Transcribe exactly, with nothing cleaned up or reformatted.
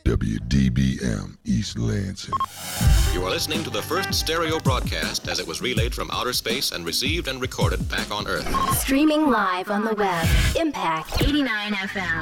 W D B M, East Lansing. You are listening to the first stereo broadcast as it was relayed from outer space and received and recorded back on Earth. Streaming live on the web. Impact eighty-nine F M.